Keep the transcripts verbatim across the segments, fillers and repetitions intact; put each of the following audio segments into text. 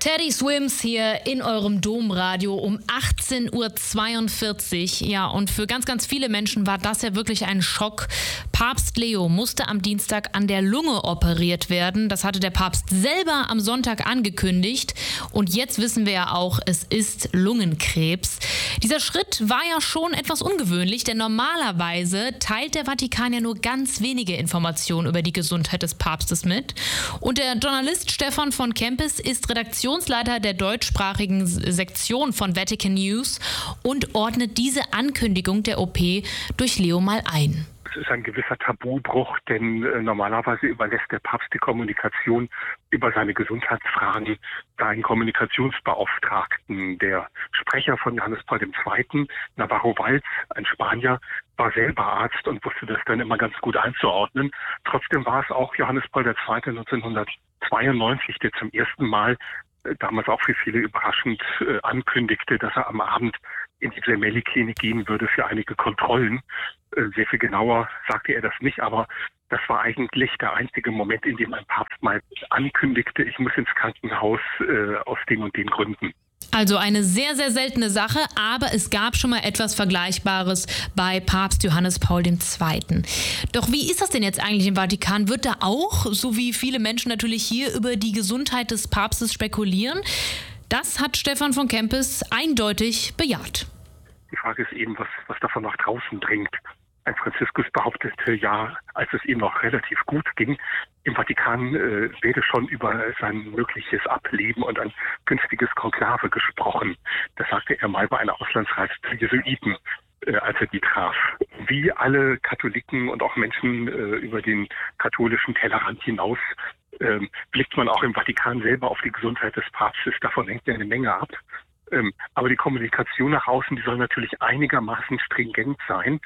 Teddy Swims hier in eurem Domradio um achtzehn Uhr zweiundvierzig. Ja, und für ganz, ganz viele Menschen war das ja wirklich ein Schock. Papst Leo musste am Dienstag an der Lunge operiert werden. Das hatte der Papst selber am Sonntag angekündigt. Und jetzt wissen wir ja auch, es ist Lungenkrebs. Dieser Schritt war ja schon etwas ungewöhnlich, denn normalerweise teilt der Vatikan ja nur ganz wenige Informationen über die Gesundheit des Papstes mit. Und der Journalist Stefan von Kempis ist Redaktionsleiter der deutschsprachigen Sektion von Vatican News und ordnet diese Ankündigung der O P durch Leo mal ein. Es ist ein gewisser Tabubruch, denn äh, normalerweise überlässt der Papst die Kommunikation über seine Gesundheitsfragen seinen Kommunikationsbeauftragten. Der Sprecher von Johannes Paul der Zweite., Navarro Valls, ein Spanier, war selber Arzt und wusste das dann immer ganz gut einzuordnen. Trotzdem war es auch Johannes Paul der Zweite. neunzehnhundertzweiundneunzig, der zum ersten Mal, äh, damals auch für viele überraschend, äh, ankündigte, dass er am Abend in die Gemelli-Klinik gehen würde für einige Kontrollen. Sehr viel genauer sagte er das nicht, aber das war eigentlich der einzige Moment, in dem ein Papst mal ankündigte, ich muss ins Krankenhaus äh, aus den und den Gründen. Also eine sehr, sehr seltene Sache, aber es gab schon mal etwas Vergleichbares bei Papst Johannes Paul der Zweite. Doch wie ist das denn jetzt eigentlich im Vatikan? Wird da auch, so wie viele Menschen natürlich hier, über die Gesundheit des Papstes spekulieren? Das hat Stefan von Kempis eindeutig bejaht. Die Frage ist eben, was, was davon nach draußen dringt. Ein Franziskus behauptete ja, als es ihm noch relativ gut ging, im Vatikan äh, werde schon über sein mögliches Ableben und ein künftiges Konklave gesprochen. Das sagte er mal bei einer Auslandsreise zu Jesuiten, äh, als er die traf. Wie alle Katholiken und auch Menschen äh, über den katholischen Tellerrand hinaus äh, blickt man auch im Vatikan selber auf die Gesundheit des Papstes. Davon hängt ja eine Menge ab. Ähm, aber die Kommunikation nach außen, die soll natürlich einigermaßen stringent sein.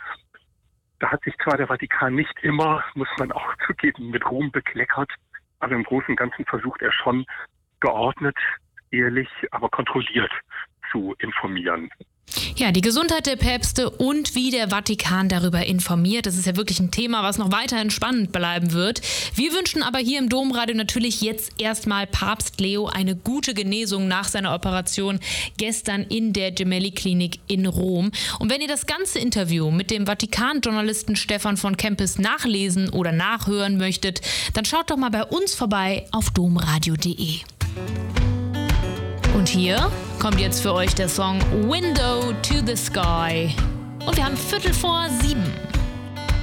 Da hat sich zwar der Vatikan nicht immer, muss man auch zugeben, mit Ruhm bekleckert, aber im Großen und Ganzen versucht er schon geordnet, ehrlich, aber kontrolliert zu informieren. Ja, die Gesundheit der Päpste und wie der Vatikan darüber informiert. Das ist ja wirklich ein Thema, was noch weiterhin spannend bleiben wird. Wir wünschen aber hier im Domradio natürlich jetzt erstmal Papst Leo eine gute Genesung nach seiner Operation gestern in der Gemelli-Klinik in Rom. Und wenn ihr das ganze Interview mit dem Vatikan-Journalisten Stefan von Kempis nachlesen oder nachhören möchtet, dann schaut doch mal bei uns vorbei auf domradio punkt de. Und hier kommt jetzt für euch der Song Window to the Sky. Und wir haben Viertel vor sieben.